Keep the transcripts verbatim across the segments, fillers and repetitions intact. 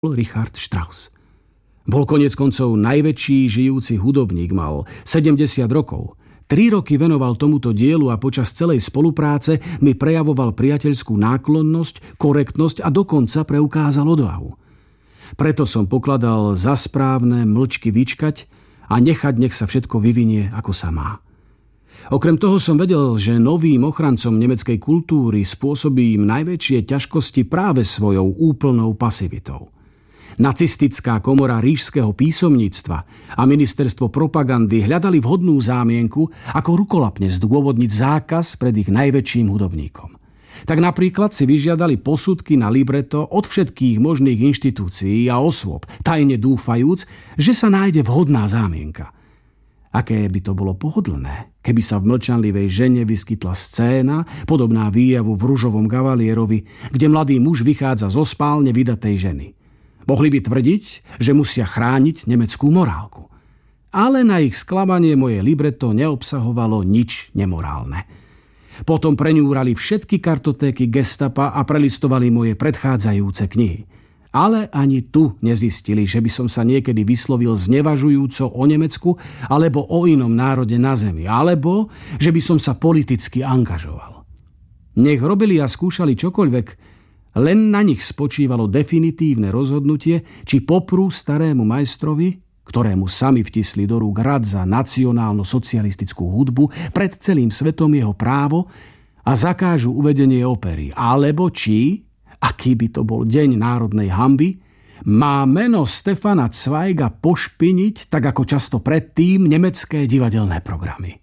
Richard Strauss. Bol koniec koncov najväčší žijúci hudobník, mal sedemdesiat rokov. Tri roky venoval tomuto dielu a počas celej spolupráce mi prejavoval priateľskú náklonnosť, korektnosť a dokonca preukázal odvahu. Preto som pokladal za správne mlčky vyčkať a nechať, nech sa všetko vyvinie, ako sa má. Okrem toho som vedel, že novým ochrancom nemeckej kultúry spôsobí im najväčšie ťažkosti práve svojou úplnou pasivitou. Nacistická komora ríšskeho písomníctva a ministerstvo propagandy hľadali vhodnú zámienku, ako rukolapne zdôvodniť zákaz pred ich najväčším hudobníkom. Tak napríklad si vyžiadali posudky na libreto od všetkých možných inštitúcií a osôb, tajne dúfajúc, že sa nájde vhodná zámienka. Aké by to bolo pohodlné, keby sa v Mlčanlivej žene vyskytla scéna, podobná výjavu v Ružovom kavalierovi, kde mladý muž vychádza zo spálne vydatej ženy. Mohli by tvrdiť, že musia chrániť nemeckú morálku. Ale na ich sklamanie moje libreto neobsahovalo nič nemorálne. Potom preňúrali všetky kartotéky gestapa a prelistovali moje predchádzajúce knihy. Ale ani tu nezistili, že by som sa niekedy vyslovil znevažujúco o Nemecku alebo o inom národe na zemi, alebo že by som sa politicky angažoval. Nech robili a skúšali čokoľvek, len na nich spočívalo definitívne rozhodnutie, či poprú starému majstrovi, ktorému sami vtisli do rúk rad za nacionálno-socialistickú hudbu, pred celým svetom jeho právo a zakážu uvedenie opery, alebo či, aký by to bol deň národnej hanby, má meno Stefana Zweiga pošpiniť, tak ako často predtým, nemecké divadelné programy.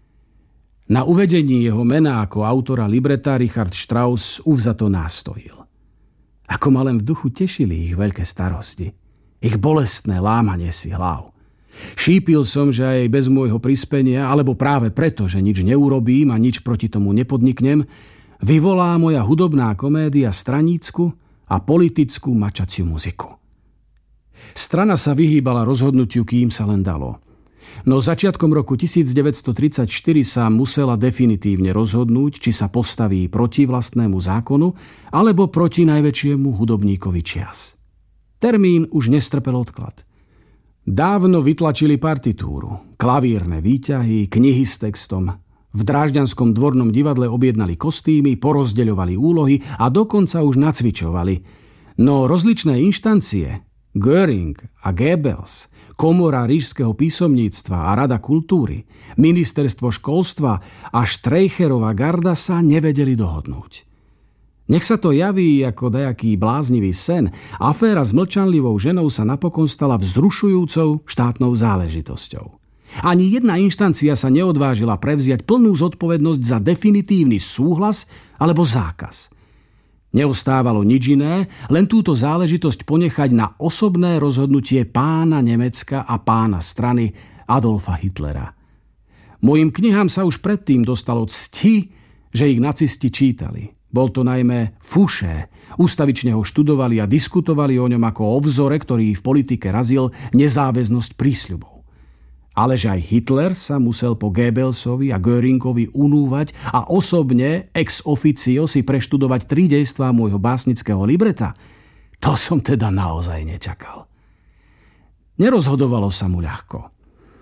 Na uvedení jeho mena ako autora libreta Richard Strauss uvzato nástojil. Ako ma len v duchu tešili ich veľké starosti, ich bolestné lámanie si hlav. Šípil som, že aj bez môjho prispenia, alebo práve preto, že nič neurobím a nič proti tomu nepodniknem, vyvolá moja hudobná komédia stranícku a politickú mačaciu muziku. Strana sa vyhýbala rozhodnutiu, kým sa len dalo. No začiatkom roku devätnásťtridsaťštyri sa musela definitívne rozhodnúť, či sa postaví proti vlastnému zákonu alebo proti najväčšiemu hudobníkovi čias. Termín už nestrpel odklad. Dávno vytlačili partitúru, klavírne výťahy, knihy s textom. V Drážďanskom dvornom divadle objednali kostýmy, porozdeľovali úlohy a dokonca už nacvičovali. No rozličné inštancie, Göring a Goebbels, komora ríšskeho písomníctva a Rada kultúry, ministerstvo školstva a Streicherová garda sa nevedeli dohodnúť. Nech sa to javí ako dajaký bláznivý sen, aféra s mlčanlivou ženou sa napokon stala vzrušujúcou štátnou záležitosťou. Ani jedna inštancia sa neodvážila prevziať plnú zodpovednosť za definitívny súhlas alebo zákaz. Neostávalo nič iné, len túto záležitosť ponechať na osobné rozhodnutie pána Nemecka a pána strany Adolfa Hitlera. Mojim knihám sa už predtým dostalo cti, že ich nacisti čítali. Bol to najmä Fouché. Ústavične ho študovali a diskutovali o ňom ako o vzore, ktorý v politike razil nezáväznosť prísľubov. Ale že aj Hitler sa musel po Goebbelsovi a Göringovi unúvať a osobne ex officio si preštudovať tri dejstvá môjho básnického libreta, to som teda naozaj nečakal. Nerozhodovalo sa mu ľahko.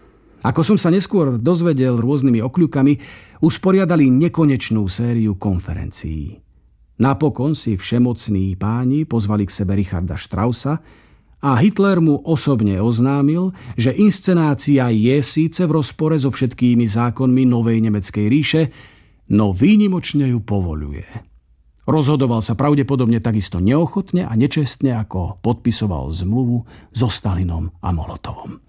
Ako som sa neskôr dozvedel rôznymi okľukami, usporiadali nekonečnú sériu konferencií. Napokon si všemocní páni pozvali k sebe Richarda Straussa a Hitler mu osobne oznámil, že inscenácia je síce v rozpore so všetkými zákonmi novej nemeckej ríše, no výnimočne ju povoľuje. Rozhodoval sa pravdepodobne takisto neochotne a nečestne, ako podpisoval zmluvu so Stalinom a Molotovom.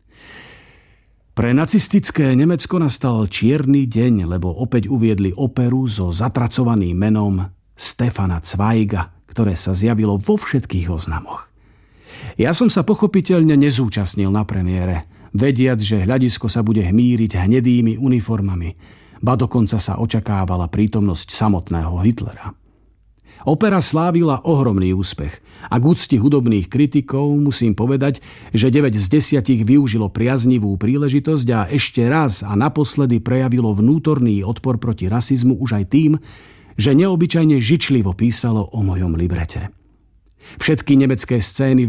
Pre nacistické Nemecko nastal čierny deň, lebo opäť uviedli operu so zatracovaným menom Stefana Zweiga, ktoré sa zjavilo vo všetkých oznamoch. Ja som sa pochopiteľne nezúčastnil na premiére, vediac, že hľadisko sa bude hmíriť hnedými uniformami, ba dokonca sa očakávala prítomnosť samotného Hitlera. Opera slávila ohromný úspech a k úcti hudobných kritikov musím povedať, že deväť z desiatich využilo priaznivú príležitosť a ešte raz a naposledy prejavilo vnútorný odpor proti rasizmu už aj tým, že neobyčajne žičlivo písalo o mojom librete. Všetky nemecké scény